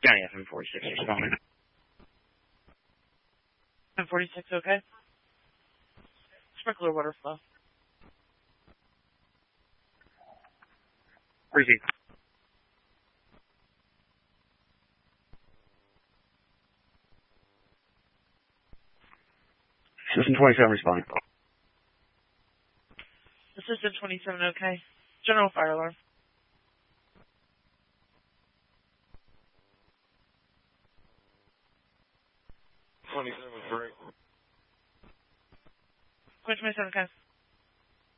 County FM 46 responding. FM 46, okay. Sprinkler water flow. Receive. System 27 responding. Assistant 27, okay. General fire alarm. 27 was great. 27, okay.